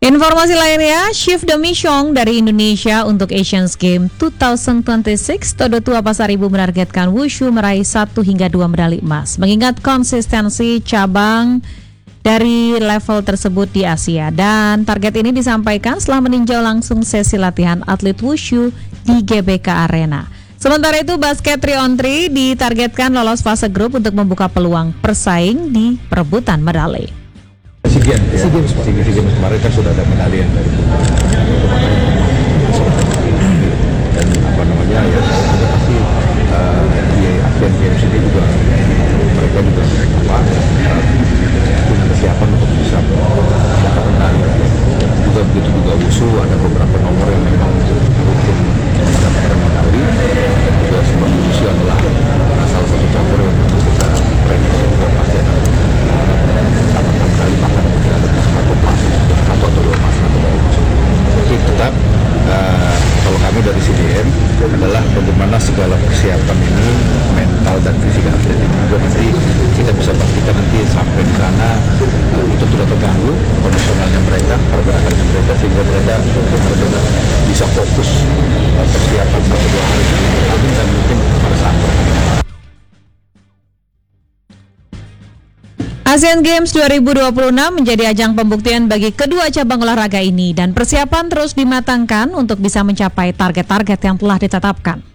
Informasi lainnya, Chief Demi Chong dari Indonesia untuk Asian Games 2026, Todo Tua Pasar Ibu menargetkan Wushu meraih 1 hingga 2 medali emas, mengingat konsistensi cabang dari level tersebut di Asia. Dan target ini disampaikan setelah meninjau langsung sesi latihan atlet Wushu di GBK Arena. Sementara itu, basket 3-on-3 ditargetkan lolos fase grup untuk membuka peluang persaing di perebutan medali. SEA Games kemarin kan sudah ada medali yang dari dan ya kita pasti di Asian Games ini juga mereka juga punya kesiapan untuk bisa mendapat medali. Juga begitu juga Wushu, ada beberapa nomor yang memang rutin mendapatkan medali. Juga sebab Wushu adalah salah satu cabur yang kita prediksi pasti akan mendapatkan medali, bahkan mungkin ada satu atau dua emas atau dua emas. Tapi tetap kalau kami dari CDM adalah bagaimana segala persiapan ini, mental dan fisik atlet ini juga nanti kita bisa pastikan nanti sampai di sana itu tidak terganggu kondisionalnya mereka, pergerakannya mereka, sehingga mereka benar-benar bisa fokus persiapan 1-2 hari sebelum dan mungkin pada saat Asian Games 2026 menjadi ajang pembuktian bagi kedua cabang olahraga ini dan persiapan terus dimatangkan untuk bisa mencapai target-target yang telah ditetapkan.